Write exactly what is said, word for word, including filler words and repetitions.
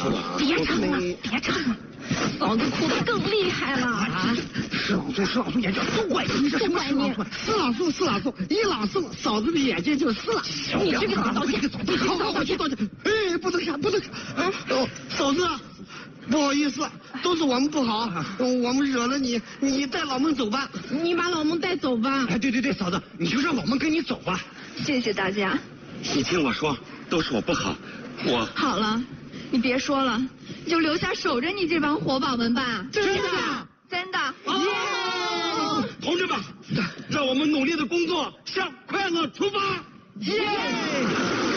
说了， 别唱了，别唱了，嫂子哭得更厉害了。啊！ 四老宋，四老宋眼睛都怪你，这什么四老宋？四老宋，四老宋，一老宋，嫂子的眼睛就撕了。 你这个嫂子，这个嫂子， 好，我去道歉。哎，不能看，不能看。哦，嫂子，不好意思，都是我们不好，我们惹了你，你带老孟走吧。 你把老孟带走吧。 哎，对对对，嫂子，你就让老孟跟你走吧。 谢谢大家。 你听我说，都是我不好，我好了，你别说了，你就留下守着你这帮活宝们吧。 真的， 真的。 耶！同志们，让我们努力的工作向快乐出发。耶！